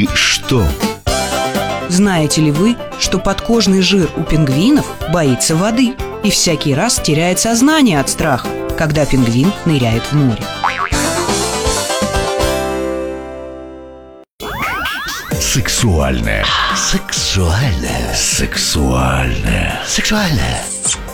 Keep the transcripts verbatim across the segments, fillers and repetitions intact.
что? Знаете ли вы, что подкожный жир у пингвинов боится воды и всякий раз теряет сознание от страха, когда пингвин ныряет в море? Сексуальная. Сексуальная. Сексуальная. Сексуальная.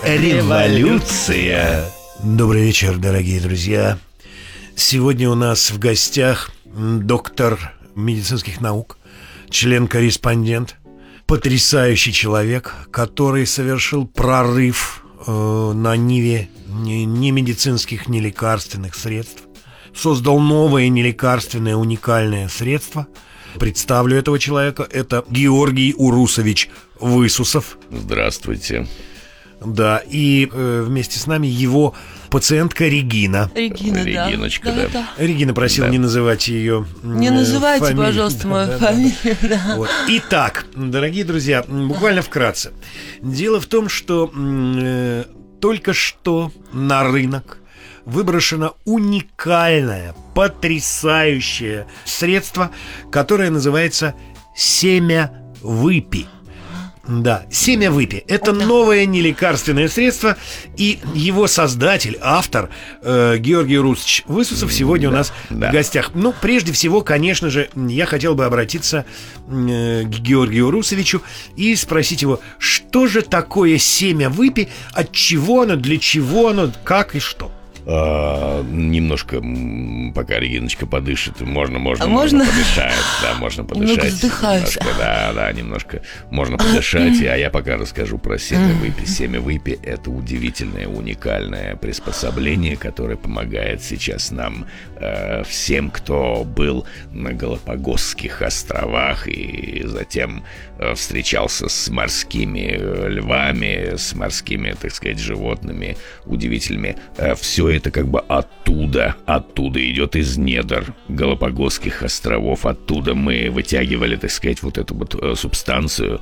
Революция. Добрый вечер, дорогие друзья. Сегодня у нас в гостях доктор медицинских наук, член-корреспондент, потрясающий человек, который совершил прорыв э, на ниве ни, ни медицинских, ни лекарственных средств. Создал новое нелекарственное уникальное средство. Представлю этого человека. Это Георгий Урусович Высусов. Здравствуйте. Да, и э, вместе с нами его пациентка Регина. Регина, да. Региночка, да. да, да. Регина просила Да. не называть ее Не э, называйте, фамилию. пожалуйста, Да, мою да, фамилию. да. Да. Вот. Итак, дорогие друзья, буквально вкратце. Дело в том, что э, только что на рынок выброшено уникальное, потрясающее средство, которое называется семя выпи. Да, семя выпи. Это новое нелекарственное средство, и его создатель, автор э, Георгий Урусович Высусов сегодня у нас да. в гостях. Ну, прежде всего, конечно же, я хотел бы обратиться э, к Георгию Урусовичу и спросить его, что же такое семя выпи, от чего оно, для чего оно, как и что? А, немножко, м, пока Региночка подышит, можно, можно, А можно можно? подышать, да, можно подышать. Немного вздыхаюсь. Немножко, да, да, немножко можно подышать, а я пока расскажу про семя выпи. Семя выпи – это удивительное, уникальное приспособление, которое помогает сейчас нам, э, всем, кто был на Галапагосских островах и затем э, встречался с морскими э, львами, с морскими, так сказать, животными удивительными. Э, все это как бы оттуда, оттуда идет из недр Галапагосских островов. Оттуда мы вытягивали, так сказать, вот эту вот э, субстанцию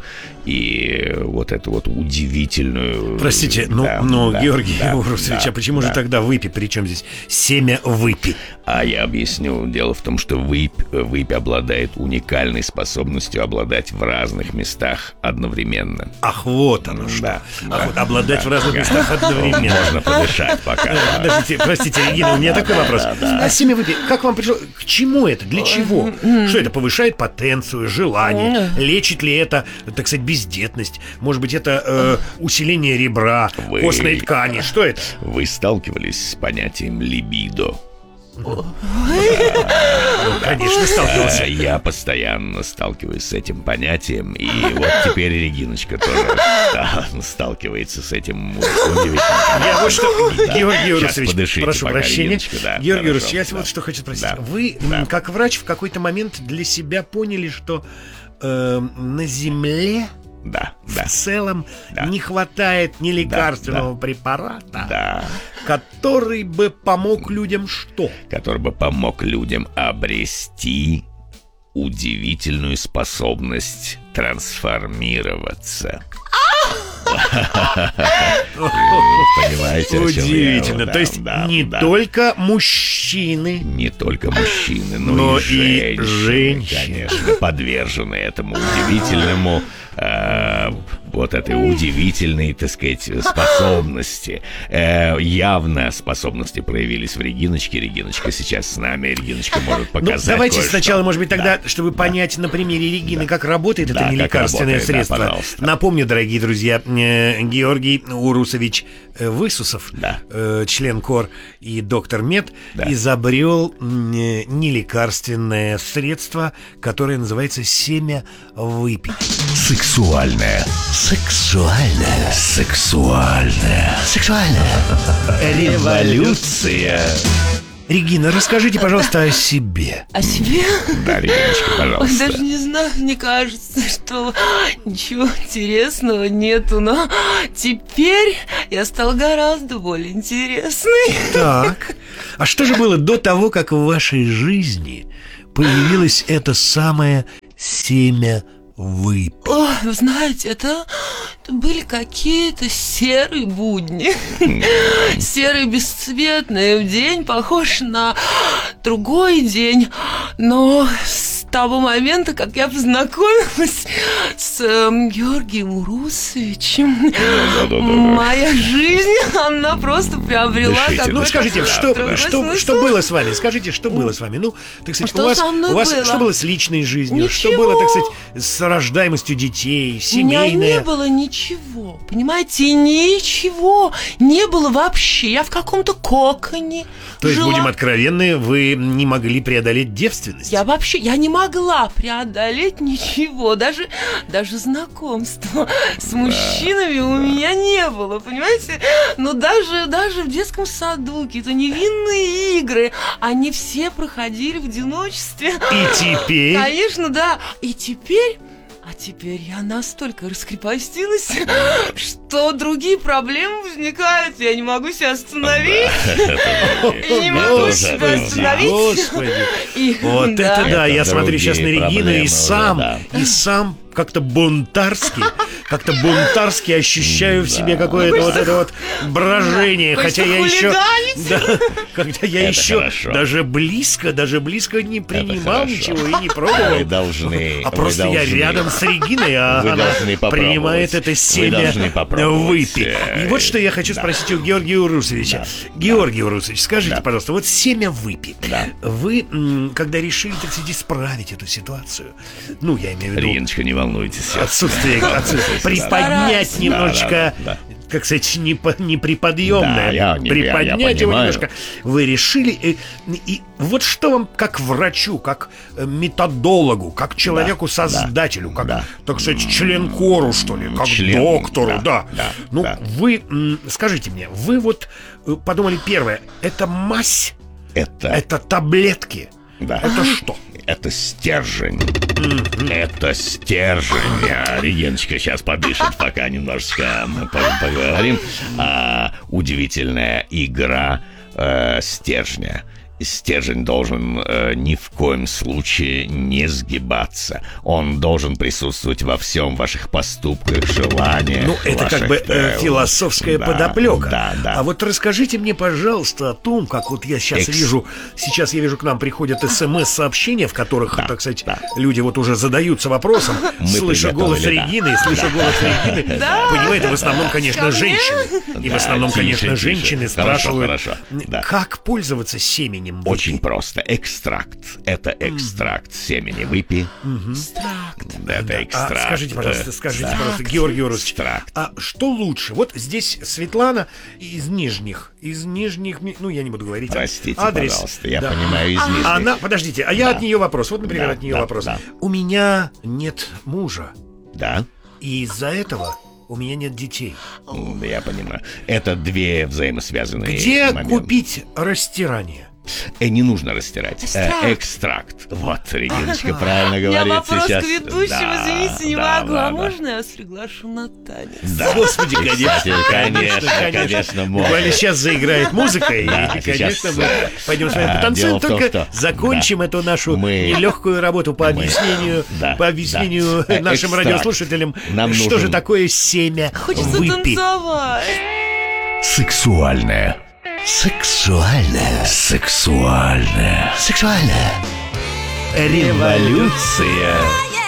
и вот эту вот удивительную... Простите, ну, да, ну да, Георгий да, Урусович, да, а почему да. же тогда выпи? Причем здесь семя выпи? А я объясню. Дело в том, что выпь, выпь обладает уникальной способностью обладать в разных местах одновременно. Ах, вот оно что. Да, Ах, да, вот, обладать да, в разных да. местах одновременно. Можно подышать пока. Подождите, простите, Регина, у меня такой вопрос. А семя выпи, как вам пришло? К чему это? Для чего? Что это? Повышает потенцию, желание? Лечит ли это, так сказать, бездетность? Может быть, это э, усиление ребра, Вы- костной ткани? Что это? Вы сталкивались с понятием либидо? Ну, конечно, сталкивался. Э, Я постоянно сталкиваюсь с этим понятием. И вот теперь Региночка тоже да, сталкивается с этим удивительным. Я вот что, Георгий Сейчас Урусович, подышите прошу пока, прощения. Региночка, да, Георгий хорошо, Урусович, я да. вот что хочу спросить. Да. Вы, м, Да. как врач, в какой-то момент для себя поняли, что э, на Земле Да, в да, целом Да. не хватает ни лекарственного да. препарата, да. который бы помог людям что? Который бы помог людям обрести удивительную способность трансформироваться. Понимаете, о чем я? Удивительно. Да, То есть да, не да. только мужчины, Не только мужчины, но, Но и и женщины, женщины. конечно, подвержены этому удивительному, э, вот этой удивительной, так сказать, способности. Э, явно способности проявились в Региночке. Региночка сейчас с нами. Региночка может ну, показать давайте кое-что. сначала, может быть, тогда, Да. чтобы понять на примере Регины, как работает Да, это как нелекарственное работает, да, средство. пожалуйста. Напомню, дорогие друзья, э, Георгий Урусович э, Высусов, Да. э, член КОР и доктор мед, Да. изобрел м, э, нелекарственное средство, которое называется семя выпи. Сексуальная. Сексуальная. Сексуальная. Сексуальная. Революция. Регина, расскажите, пожалуйста, о себе. О себе? Да, Региночка, Ой, пожалуйста. даже не знаю, мне кажется, что ничего интересного нету, но теперь я стала гораздо более интересной. Так, а что же было до того, как в вашей жизни появилось это самое семя выпи? О, вы знаете, это, это были какие-то серые будни. Серый, бесцветный день, похож на другой день, но с того момента, как я познакомилась с э, Георгием Урусовичем, моя жизнь, она просто приобрела какой-то... Ну, скажите, что, другой что, смысл. что было с вами? Скажите, что было с вами? Ну, так сказать, Что у вас, со мной у вас было? что было с личной жизнью? Что Ничего. было, так сказать, с рождаемостью детей, У меня семейное? не было ничего, понимаете, ничего не было вообще. Я в каком-то коконе То есть, жила. будем откровенны, вы не могли преодолеть девственность? Я вообще, я не могла преодолеть ничего, даже, даже знакомства с мужчинами у меня не было, понимаете? Но даже, даже в детском саду какие-то невинные игры, они все проходили в одиночестве. И теперь? Конечно, да. И теперь... А теперь я настолько раскрепостилась, что другие проблемы возникают. Я не могу себя остановить. Я не могу себя остановить. Господи. И- Вот да. это да, я Это смотрю сейчас на другие Регину и проблемы, сам, да. и сам как-то бунтарски, как-то бунтарски ощущаю в себе какое-то вот это вот брожение, Да, хотя я хочется еще, хулиганить. да, когда я Это еще хорошо. даже близко, даже близко не принимал хорошо. ничего и не пробовал. Вы должны, А вы просто я должны. рядом с Региной, а Вы она должны попробовать. принимает это Вы семя должны попробовать. выпи. И вот что я хочу Да. спросить у Георгия Урусовича. Георгий Урусович, скажите, Да. пожалуйста, вот семя выпи. Да. Вы, м, когда решили, так сказать, исправить эту ситуацию, ну, я имею в виду Региночка, не волнуйтесь. отсутствие, отсутствие, приподнять Да, немножечко, да, как сказать, непо- неприподъемное, Да, я не- я- я приподнять его понимаю. немножко. Вы решили, и, и вот что вам, как врачу, как э, методологу, как человеку-создателю, как, да. так сказать, членкору, что ли, как Член, доктору, да. да, да, Ну, да. вы, м, скажите мне, вы вот э, подумали, первое, это мазь, Это, это таблетки, да. это что? Это стержень. Это стержень. А, Региночка сейчас подышит, пока немножечко мы по- поговорим. А, удивительная игра э, стержня. Стержень должен э, ни в коем случае не сгибаться. Он должен присутствовать во всем ваших поступках, желаниях. Ну, это как ваших, бы э, э, философская да, подоплека. Да, да. А вот расскажите мне, пожалуйста, о том, как вот я сейчас Экс- вижу, сейчас я вижу, к нам приходят смс-сообщения, в которых, Да, так сказать, да. люди вот уже задаются вопросом, Мы слыша голос приготовили, да. Регины, слыша голос Регины, Да. понимаете, в основном, конечно, Ко мне? женщины. И в Да, основном, тише, конечно, тише. женщины Хорошо, спрашивают, хорошо, да. как пользоваться семенем выпи? Очень просто. Экстракт. Это экстракт семени выпи. Экстракт. Да, это А экстракт. скажите, пожалуйста, Э, скажите, да. пожалуйста, Георгий Урусович, Экстракт. а что лучше? Вот здесь Светлана из Нижних, из Нижних, ми- ну, я не буду говорить Простите, адрес. пожалуйста, я Да. понимаю из А Нижних. Она, подождите, а я Да. от нее вопрос. Вот, например, Да, от нее да, вопрос. да. У меня нет мужа, Да? и из-за этого у меня нет детей. М, Я понимаю. Это две взаимосвязанные Где моменты. купить растирание? Э, не нужно растирать. Э, Экстракт. экстракт. Вот, Региночка правильно У меня говорит вопрос сейчас. к ведущему, Да, извините, не да, могу. да, А да. можно я вас приглашу на танец? Да. Господи, Кстати, конечно, конечно, можно. Буквально сейчас заиграет музыка, и, Да, и, конечно, сейчас, мы э, пойдем с вами а, потанцуем, дело в том, только что- закончим да, эту нашу мы- нелегкую работу по мы- объяснению, да, по объяснению да. Э, нашим экстракт. радиослушателям, Нам что нужен- же такое семя Хочется выпи. танцевать. Сексуальная. Сексуальная. Сексуальная. Сексуальная. Революция.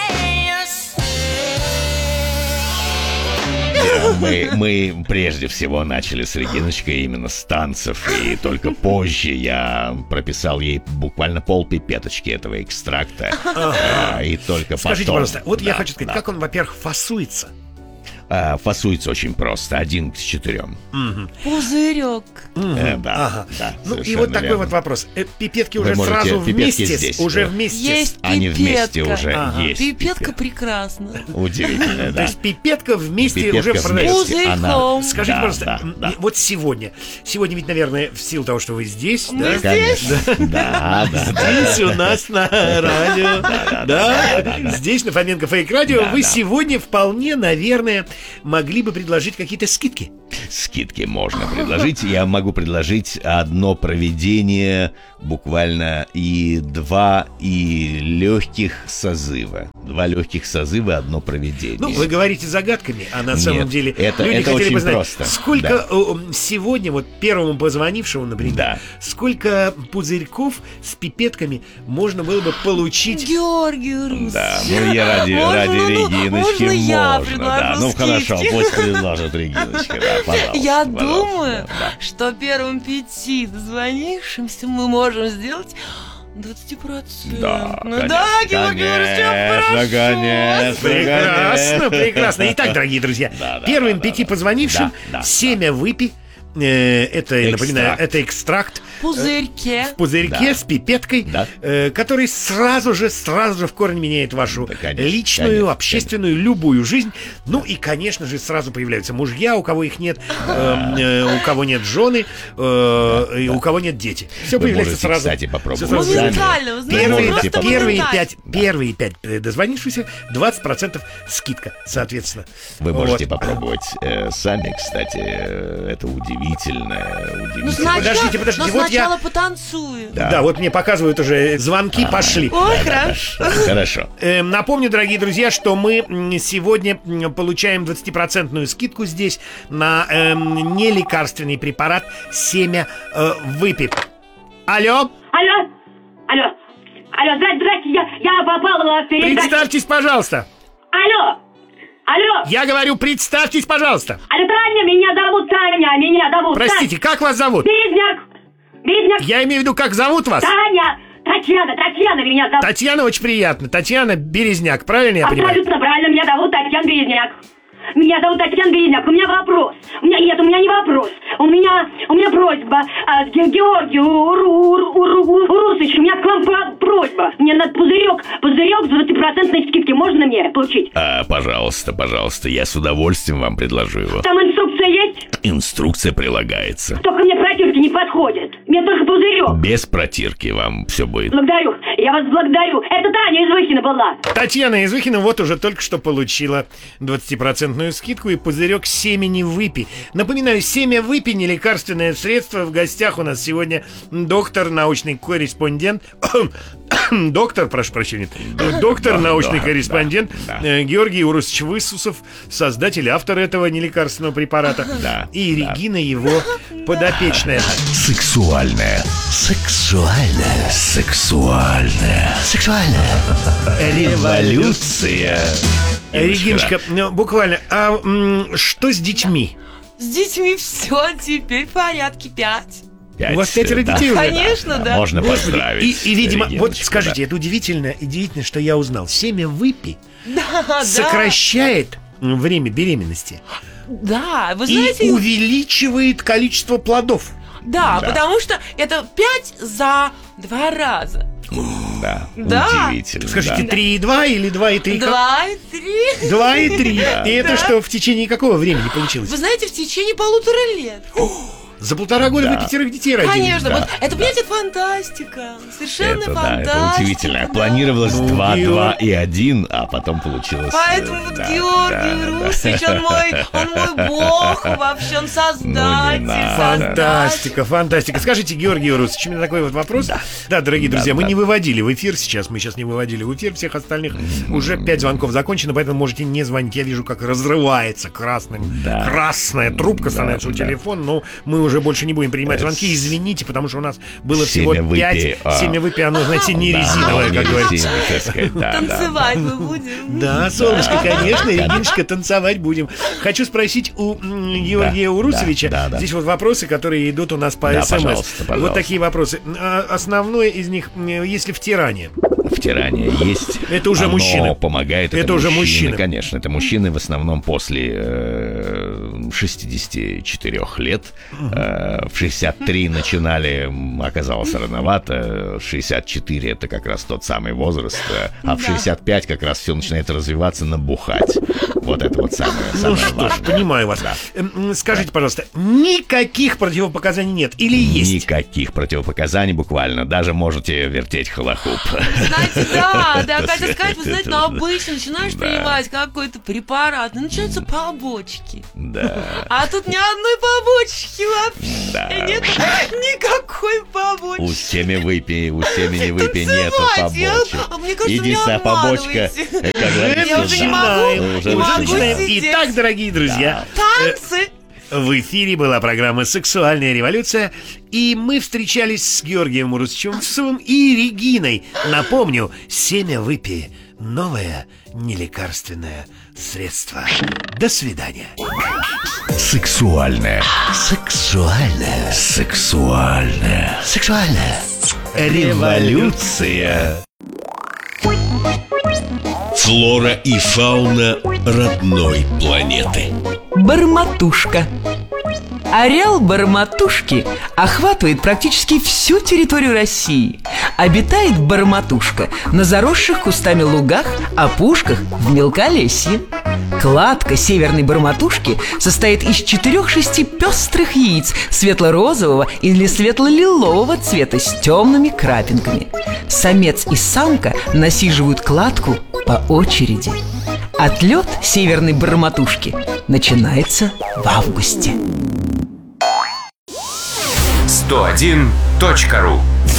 Да, Мы, мы прежде всего начали с Региночкой именно с танцев, и только позже я прописал ей буквально полпипеточки этого экстракта. А, и только Скажите, потом... пожалуйста, вот я Да, хочу сказать, да. как он, во-первых, фасуется? А, фасуется очень просто, один к четырем. Пузырек. Э, да, Ага. да, Ну и совершенно вот такой верно. вот вопрос. Э, Пипетки Вы уже можете- сразу пипетки вместе, здесь, уже да. вместе. Есть Они вместе пипетка. уже Ага. есть. Пипетка пипетка. прекрасна. Удивительно, То да. есть пипетка вместе Пипетка уже вместе. продается. Пузырьком. Она- Скажите, Да, пожалуйста, да, м, да. вот сегодня, сегодня ведь, наверное, в силу того, что вы здесь, Мы да, здесь? Да, да, да. здесь у нас на радио, да, здесь на Фоменко Фейк Радио, Да, вы да. сегодня вполне, наверное, могли бы предложить какие-то скидки. Скидки можно предложить. Я могу предложить одно проведение буквально и два и легких созыва. Два легких созыва, одно проведение. Ну, вы говорите загадками, а на Нет, самом деле это, люди это хотели очень бы знать, просто. сколько Да. э, сегодня вот первому позвонившему, например, Да. сколько пузырьков с пипетками можно было бы получить. Георгий Рус. Да, ну я ради, Можно, ради ну, Региночки можно я можно, предложу да. Ну скидки? хорошо, пусть предложит Региночка, да, пожалуйста. Я пожалуйста, думаю, да. что первым пяти дозвонившимся мы можем сделать двадцать процентов. Да, Ну конечно, да, Георгий Юрьевич, я прошу конечно, вас. Прекрасно, прекрасно. Итак, дорогие друзья, Да, да, первым да, пяти да, позвонившим да, да, семя выпи. э, Это, я напоминаю, Экстракт. это экстракт В пузырьке. в пузырьке Да. с пипеткой, Да. э, который сразу же, сразу же в корне меняет вашу Да, конечно, личную, конечно, общественную, любую жизнь. Ну и, конечно же, сразу появляются мужья, у кого их нет, э, э, у кого нет жены, э, и у кого нет дети. Все Вы появляется можете, сразу. кстати, попробовать Всё сразу. сами. Моментально, вы знаете, Первые, можете просто первые моментально. пять, первые пять э, дозвонившихся, двадцать процентов скидка, соответственно. Вы можете Вот. попробовать э, сами, кстати, э, это удивительное, Ну, удивительное. сначала, Подождите, подождите, но вот я- сначала потанцую. Да. Да. вот мне показывают уже звонки, пошли. Ой, хорошо. Хорошо. Э, Напомню, дорогие друзья, что мы м, сегодня м, получаем двадцатипроцентную скидку здесь на эм, нелекарственный препарат семя э, выпи. Алло, Алло, алло, алло, здрасте, здрасте, я, я попала в передачу. представьтесь, пожалуйста. Алло, алло, Я говорю, представьтесь, пожалуйста. алло, Таня, меня зовут Таня, меня зовут Простите, как вас зовут? Таня. Березняк, Березняк, Я имею в виду, как зовут вас? Таня, Татьяна, Татьяна меня зовут. Татьяна, очень приятно. Татьяна Березняк, правильно я понимаю? Абсолютно правильно, меня зовут Татьяна Березняк. Меня зовут Татьяна Березняк, у меня вопрос. У меня нет, у меня не вопрос. У меня, у меня просьба. А, Ге- Георгию Уру- Уру- Уру- Урусовичу, у меня к вам про- просьба. Мне надо пузырек, пузырек с двадцатипроцентной скидки можно мне получить? А, пожалуйста, пожалуйста, я с удовольствием вам предложу его. Там инструкция есть? Инструкция прилагается. Только мне протирки не подходят. Мне только пузырек. Без протирки вам все будет. Благодарю. Я вас благодарю. Это Таня из Выхина была. Татьяна Извыхина вот уже только что получила двадцатипроцентную скидку и пузырек семени выпи. Напоминаю, семя выпи — не лекарственное средство. В гостях у нас сегодня доктор, научный корреспондент, доктор, прошу прощения, доктор, Да, научный да, корреспондент да, да. э, Георгий Урусович Высусов, создатель, автор этого нелекарственного препарата, Да, и да. Регина его подопечная. Сексуальная. Сексуальная. Сексуальная. Сексуальная. Революция. Региночка, ну, буквально, а м, что с детьми? С детьми все, теперь в порядке пять. Пять, У вас пятеро да. детей уже? Конечно, да. Можно Господи, поздравить. И, и, видимо, вот Региночку, скажите, да. это удивительно, удивительно, что я узнал. Семя выпи Да, да. сокращает время беременности Да, вы и знаете, увеличивает количество плодов. да, Да. потому что это пять за два раза. Да, Да. удивительно. Скажите, да. три и два или два и три? Два и три. Два и три. Да. И это что, в течение какого времени получилось? Вы знаете, в течение полутора лет. За полтора года Да. вы пятерых детей родили? Конечно, да, вот это, понимаете, фантастика. Совершенно Это, да, фантастика. это удивительно. да. Планировалось Ну, два, Георг- два и один, а потом получилось... э, Поэтому вот да, Георгий да, да. Русович, он мой, он мой бог вообще, он создатель, Ну, не надо. создатель. Фантастика, фантастика. Скажите, Георгий Урусович, у меня такой вот вопрос. Да, дорогие Да, друзья, мы да. не выводили в эфир сейчас, мы сейчас не выводили в эфир всех остальных. Уже пять звонков закончено, поэтому можете не звонить. Я вижу, как разрывается красным. Да. Красная трубка Да, становится у да. телефона, но мы уже больше не будем принимать Э, звонки. с- Извините, потому что у нас было Семя всего выпи, пять. а. Семя выпи, оно, знаете, не Да, резиновое, не как говорится. резиновое, так сказать, да, да, да. Танцевать мы будем. Да, солнышко, конечно, Региночка, танцевать будем. Хочу спросить у м, Георгия Да, Урусовича. да, да, да. Здесь вот вопросы, которые идут у нас по Да, СМС. пожалуйста, Вот пожалуйста. такие вопросы. А, Основное из них, м, если втирание. Втирание есть. Это уже Оно мужчины. помогает. Это уже мужчины. Конечно, это мужчины в основном после э, шестидесяти четырёх лет. В шестьдесят три начинали, оказалось рановато. шестьдесят четыре это как раз тот самый возраст. А в шестьдесят пять как раз все начинает развиваться, набухать. Вот это вот самое, самое Ну что ж, важное. понимаю вас. Да. Эм, Скажите, пожалуйста, никаких противопоказаний нет или есть? Никаких противопоказаний буквально. Даже можете вертеть хулахуп. Знаете, да, да, Катя сказать, вы знаете, но Да. обычно начинаешь Да. принимать какой-то препарат, и начинаются побочки. Да. А тут ни одной побочки вообще Да. нет, никакой У побочки. всеми выпей, у всеми не выпей, нету Танцевать, я- побочек. а мне кажется, Единственная меня побочка, обманываете. когда Я уже не могу, Мы не уже могу начинаем. сидеть. Итак, дорогие друзья, Танцы. в эфире была программа «Сексуальная революция», и мы встречались с Георгием Урусчевцевым и Региной. Напомню, семя выпи – новое нелекарственное средство. До свидания. Сексуальная. Сексуальная. Сексуальная. Сексуальная. Революция. Флора и фауна родной планеты. Барматушка. Ареал барматушки охватывает практически всю территорию России. Обитает барматушка на заросших кустами лугах, опушках, в мелколесье. Кладка северной барматушки состоит из четырех-шести пестрых яиц светло-розового или светло-лилового цвета с темными крапинками. Самец и самка насиживают кладку по очереди. Отлет северной барматушки начинается в августе. сто один точка ру